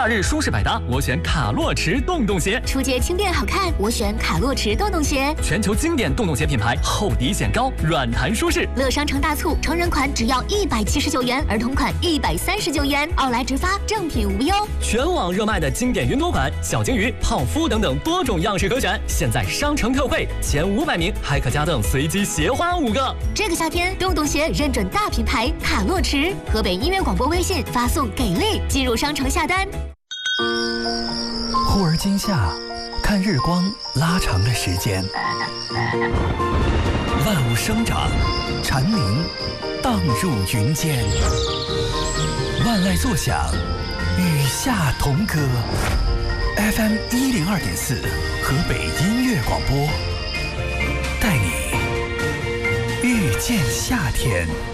夏日舒适百搭，我选卡洛驰洞洞鞋； 出街轻便好看，我选卡洛驰洞洞鞋。 全球经典洞洞鞋品牌，厚底显高，软弹舒适。 乐商城大促，成人款只要179元，儿童款139元，奥莱直发，正品无忧。 全网热卖的经典云朵款、小金鱼、泡芙等等多种样式可选，现在商城特惠，前500名还可加赠随机鞋花5个。 这个夏天，洞洞鞋认准大品牌卡洛驰，河北音乐广播微信发送“给力”进入商城下单。 忽而今夏，看日光拉长了时间，万物生长，蝉鸣荡入云间，万籁作响，与夏同歌。FM 102.4，河北音乐广播，带你遇见夏天。